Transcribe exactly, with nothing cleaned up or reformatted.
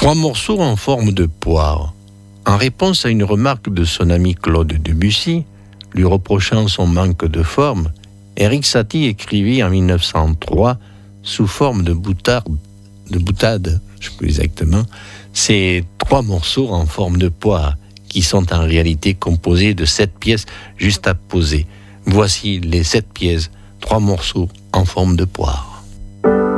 Trois morceaux en forme de poire. En réponse à une remarque de son ami Claude Debussy, lui reprochant son manque de forme, Erik Satie écrivit en mille neuf cent trois, sous forme de boutade, de boutade, je sais plus exactement, ces trois morceaux en forme de poire, qui sont en réalité composés de sept pièces juste à poser. Voici les sept pièces, trois morceaux en forme de poire.